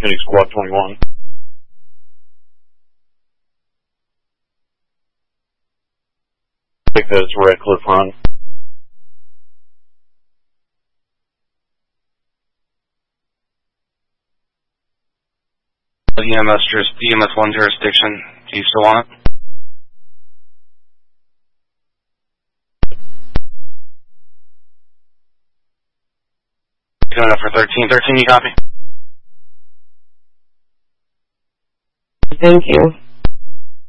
Phoenix Squad 21. Take that as Red Cliff Run. EMS1 jurisdiction. Do you still want it? Doing it for 13. 13, you copy? Thank you.